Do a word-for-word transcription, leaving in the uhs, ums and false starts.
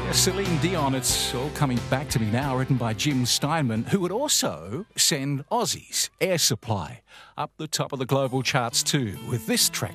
Celine Dion, it's all coming back to me now, written by Jim Steinman, who would also send Aussies Air Supply up the top of the global charts too, with this track